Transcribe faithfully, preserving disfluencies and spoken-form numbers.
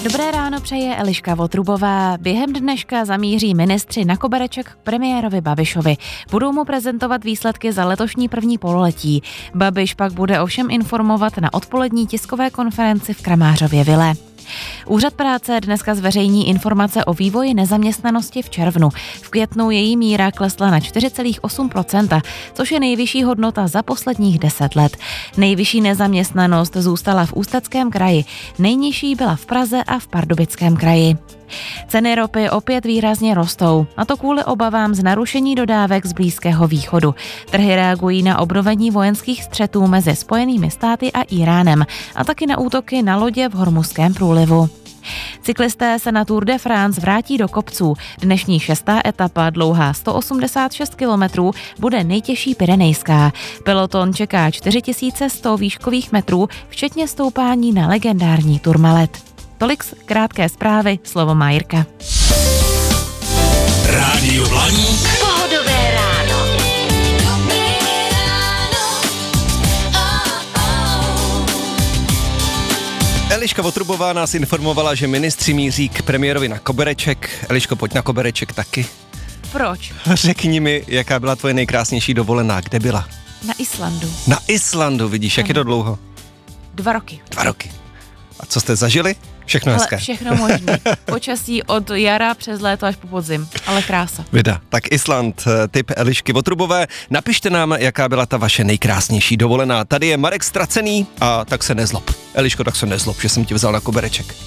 Dobré ráno přeje Eliška Votrubová. Během dneška zamíří ministři na kobereček k premiérovi Babišovi. Budou mu prezentovat výsledky za letošní první pololetí. Babiš pak bude ovšem informovat na odpolední tiskové konferenci v Kramářově vile. Úřad práce dneska zveřejní informace o vývoji nezaměstnanosti v červnu. V květnu její míra klesla na čtyři celá osm procenta, což je nejvyšší hodnota za posledních deset let. Nejvyšší nezaměstnanost zůstala v Ústeckém kraji, nejnižší byla v Praze a v Pardubickém kraji. Ceny ropy opět výrazně rostou, a to kvůli obavám z narušení dodávek z Blízkého východu. Trhy reagují na obnovení vojenských střetů mezi Spojenými státy a Íránem a taky na útoky na lodě v Hormuzském průlivu. Cyklisté se na Tour de France vrátí do kopců. Dnešní šestá etapa, dlouhá sto osmdesát šest kilometrů, bude nejtěžší pyrenejská. Peloton čeká čtyři tisíce sto výškových metrů, včetně stoupání na legendární Tourmalet. Tolik z krátké zprávy, slovo má Jirka. Rádio Blaník. Pohodové ráno. Eliška Votrubová nás informovala, že ministři míří k premiérovi na kobereček. Eliško, pojď na kobereček taky. Proč? Řekni mi, jaká byla tvoje nejkrásnější dovolená, kde byla? Na Islandu. Na Islandu, vidíš, jak je to dlouho? Dva roky. Dva roky. A co jste zažili? Všechno Ale hezké. všechno možné. Počasí od jara přes léto až po podzim, ale krása. Vida. Tak Island, tip Elišky Votrubové. Napište nám, jaká byla ta vaše nejkrásnější dovolená. Tady je Marek Ztracený a tak se nezlob. Eliško, tak se nezlob, že jsem ti vzal na kobereček.